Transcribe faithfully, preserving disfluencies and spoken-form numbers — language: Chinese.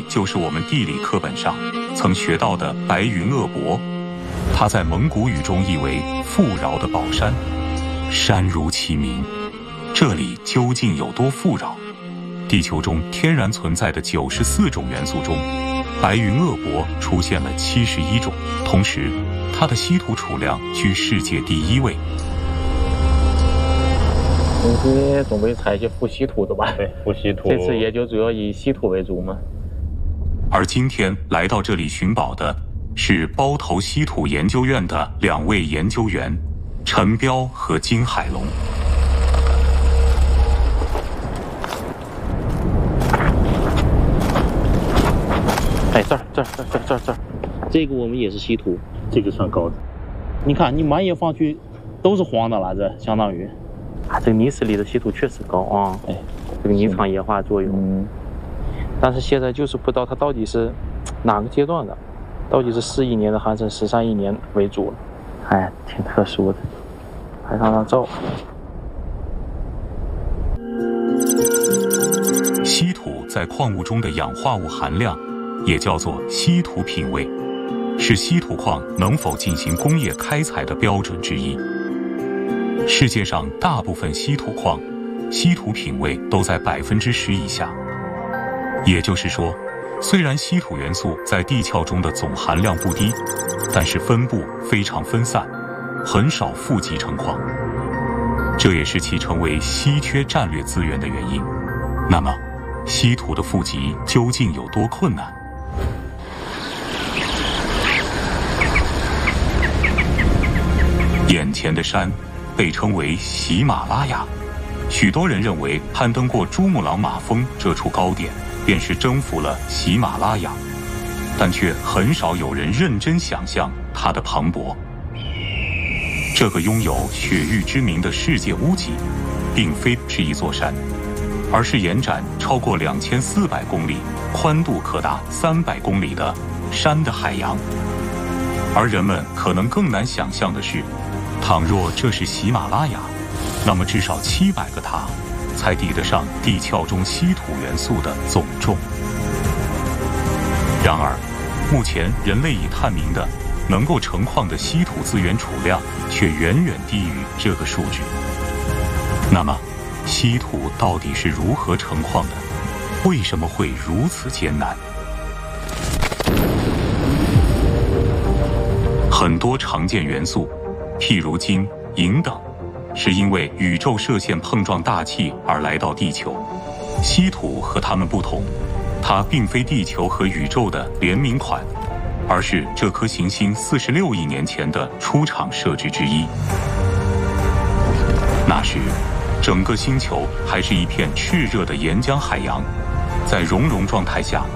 就是我们地理课本上曾学到的白云鄂博，它在蒙古语中译为富饶的宝山。山如其名，这里究竟有多富饶？地球中天然存在的九十四种元素中，白云鄂博出现了七十一种，同时它的稀土储量居世界第一位。 公司准备采一些富稀土的吧？ 对，富稀土。 这次也就主要以稀土为主嘛。 而今天来到这里寻宝的是包头稀土研究院的两位研究员，陈彪和金海龙。 哎，这儿这儿这儿这儿这儿这儿，这个我们也是稀土， 这个算高的。 你看，你满眼放去都是黄的了，这相当于啊，这个泥石里的稀土确实高啊。哎，这个泥场液化作用。嗯。但是现在就是不知道它到底是哪个阶段的，到底是四亿年的还是十三亿年为主了。哎，挺特殊的，拍上张照。 稀土在矿物中的氧化物含量也叫做稀土品位，是稀土矿能否进行工业开采的标准之一。世界上大部分稀土矿稀土品位都在百分之十以下，也就是说，虽然稀土元素在地壳中的总含量不低，但是分布非常分散，很少富集成矿，这也是其成为稀缺战略资源的原因。那么稀土的富集究竟有多困难？眼前的山被称为喜马拉雅，许多人认为攀登过珠穆朗玛峰这处高点便是征服了喜马拉雅，但却很少有人认真想象它的磅礴。这个拥有雪域之名的世界屋脊，并非是一座山，而是延展超过两千四百公里、宽度可达三百公里的山的海洋。而人们可能更难想象的是，倘若这是喜马拉雅，那么至少七百个塔才抵得上地壳中稀土元素的总重。然而，目前人类已探明的能够成矿的稀土资源储量却远远低于这个数值。那么，稀土到底是如何成矿的？为什么会如此艰难？很多常见元素，譬如金、银等，是因为宇宙射线碰撞大气而来到地球。稀土和它们不同，它并非地球和宇宙的联名款，而是这颗行星四十六亿年前的出厂设置之一。那时，整个星球还是一片炽热的岩浆海洋，在熔融状态下